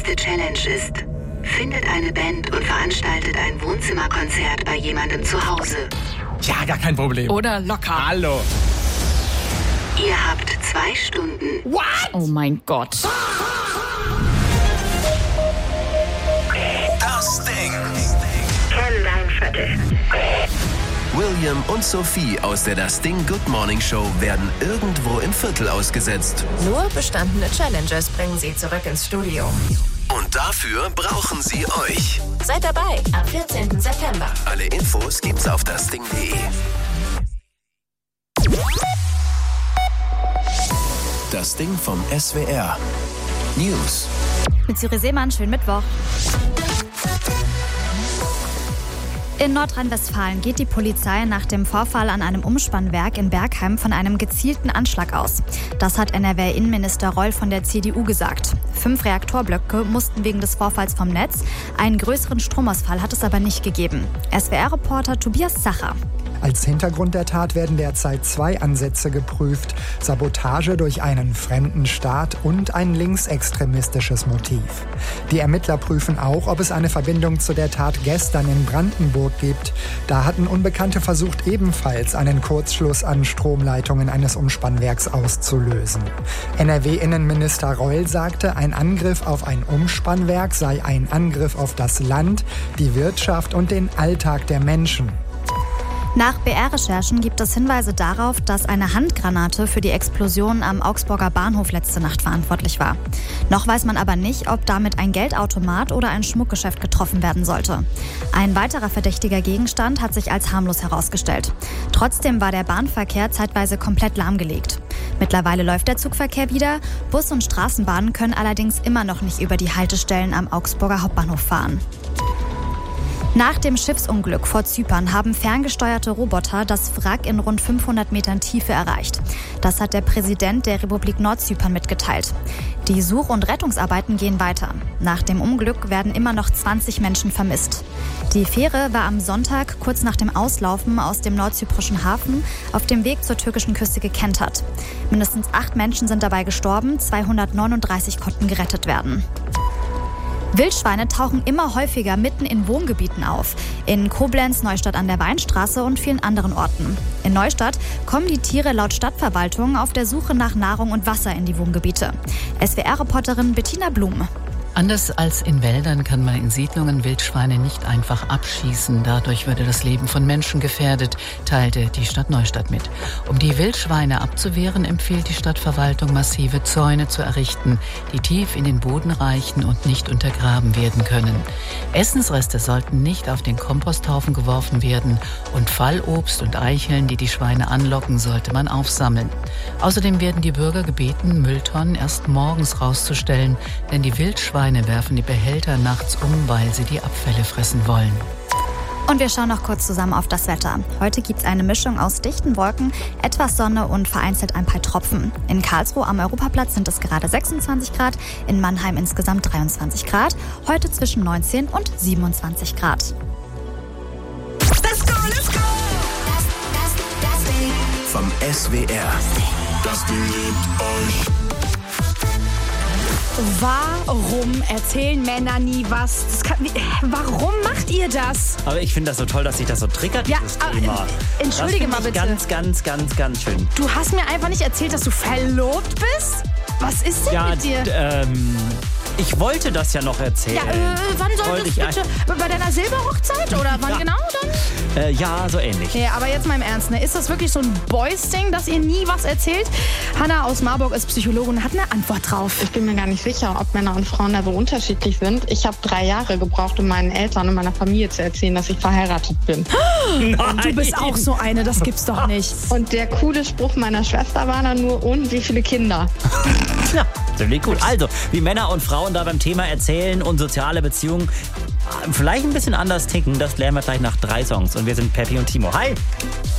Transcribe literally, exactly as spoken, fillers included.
nächste Challenge ist: Findet eine Band und veranstaltet ein Wohnzimmerkonzert bei jemandem zu Hause. Ja, gar kein Problem. Oder locker. Hallo. Ihr habt zwei Stunden. What? Oh mein Gott. Das Ding. Kenn dein Viertel. William und Sophie aus der Das Ding Good Morning Show werden irgendwo im Viertel ausgesetzt. Nur bestandene Challenges bringen sie zurück ins Studio. Und dafür brauchen sie euch. Seid dabei ab vierzehnten September. Alle Infos gibt's auf dasding punkt de. Das Ding vom S W R. News. Mit Siri Seemann, schönen Mittwoch. In Nordrhein-Westfalen geht die Polizei nach dem Vorfall an einem Umspannwerk in Bergheim von einem gezielten Anschlag aus. Das hat N R W-Innenminister Reul von der C D U gesagt. Fünf Reaktorblöcke mussten wegen des Vorfalls vom Netz. Einen größeren Stromausfall hat es aber nicht gegeben. S W R-Reporter Tobias Sacher. Als Hintergrund der Tat werden derzeit zwei Ansätze geprüft: Sabotage durch einen fremden Staat und ein linksextremistisches Motiv. Die Ermittler prüfen auch, ob es eine Verbindung zu der Tat gestern in Brandenburg gibt. Da hatten Unbekannte versucht, ebenfalls einen Kurzschluss an Stromleitungen eines Umspannwerks auszulösen. N R W-Innenminister Reul sagte, ein Angriff auf ein Umspannwerk sei ein Angriff auf das Land, die Wirtschaft und den Alltag der Menschen. Nach B R-Recherchen gibt es Hinweise darauf, dass eine Handgranate für die Explosion am Augsburger Bahnhof letzte Nacht verantwortlich war. Noch weiß man aber nicht, ob damit ein Geldautomat oder ein Schmuckgeschäft getroffen werden sollte. Ein weiterer verdächtiger Gegenstand hat sich als harmlos herausgestellt. Trotzdem war der Bahnverkehr zeitweise komplett lahmgelegt. Mittlerweile läuft der Zugverkehr wieder. Bus- und Straßenbahnen können allerdings immer noch nicht über die Haltestellen am Augsburger Hauptbahnhof fahren. Nach dem Schiffsunglück vor Zypern haben ferngesteuerte Roboter das Wrack in rund fünfhundert Metern Tiefe erreicht. Das hat der Präsident der Republik Nordzypern mitgeteilt. Die Such- und Rettungsarbeiten gehen weiter. Nach dem Unglück werden immer noch zwanzig Menschen vermisst. Die Fähre war am Sonntag kurz nach dem Auslaufen aus dem nordzyprischen Hafen auf dem Weg zur türkischen Küste gekentert. Mindestens acht Menschen sind dabei gestorben, zweihundertneununddreißig konnten gerettet werden. Wildschweine tauchen immer häufiger mitten in Wohngebieten auf. In Koblenz, Neustadt an der Weinstraße und vielen anderen Orten. In Neustadt kommen die Tiere laut Stadtverwaltung auf der Suche nach Nahrung und Wasser in die Wohngebiete. S W R-Reporterin Bettina Blum. Anders als in Wäldern kann man in Siedlungen Wildschweine nicht einfach abschießen. Dadurch würde das Leben von Menschen gefährdet, teilte die Stadt Neustadt mit. Um die Wildschweine abzuwehren, empfiehlt die Stadtverwaltung, massive Zäune zu errichten, die tief in den Boden reichen und nicht untergraben werden können. Essensreste sollten nicht auf den Komposthaufen geworfen werden und Fallobst und Eicheln, die die Schweine anlocken, sollte man aufsammeln. Außerdem werden die Bürger gebeten, Mülltonnen erst morgens rauszustellen, denn die Wildschweine werfen die Behälter nachts um, weil sie die Abfälle fressen wollen. Und wir schauen noch kurz zusammen auf das Wetter. Heute gibt es eine Mischung aus dichten Wolken, etwas Sonne und vereinzelt ein paar Tropfen. In Karlsruhe am Europaplatz sind es gerade sechsundzwanzig Grad, in Mannheim insgesamt dreiundzwanzig Grad, heute zwischen neunzehn und siebenundzwanzig Grad. Let's go, let's go! Das, das, das Ding. Vom S W R. Das Ding liebt euch. Warum erzählen Männer nie was? Das kann, wie, warum macht ihr das? Aber ich finde das so toll, dass sich das so triggert, Ja, dieses aber, Thema. äh, entschuldige das mal bitte. Ganz, ganz, ganz, ganz schön. Du hast mir einfach nicht erzählt, dass du verlobt bist? Was ist denn Ja, mit dir? d- ähm, ich wollte das ja noch erzählen. Ja, äh, wann soll Wollte das ich bitte? Bei deiner Silberhochzeit? Oder wann Ja. genau dann? Äh, ja, so ähnlich. Nee, aber jetzt mal im Ernst, ne? Ist das wirklich so ein Boys-Ding, dass ihr nie was erzählt? Hanna aus Marburg ist Psychologin und hat eine Antwort drauf. Ich bin mir gar nicht sicher, ob Männer und Frauen da so unterschiedlich sind. Ich habe drei Jahre gebraucht, um meinen Eltern und meiner Familie zu erzählen, dass ich verheiratet bin. Und du bist auch so eine, das gibt's doch nicht. Und der coole Spruch meiner Schwester war dann nur, und wie viele Kinder? Ja, ziemlich gut. Also, wie Männer und Frauen da beim Thema Erzählen und soziale Beziehungen vielleicht ein bisschen anders ticken, das lernen wir gleich nach drei Songs. Und wir sind Peppi und Timo. Hi!